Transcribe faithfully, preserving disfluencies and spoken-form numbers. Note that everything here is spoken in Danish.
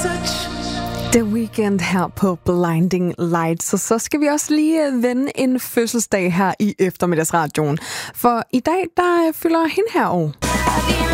The Weeknd her på Blinding Lights. Så så skal vi også lige vende en fødselsdag her i eftermiddagsradioen. For i dag, der fylder hende her år.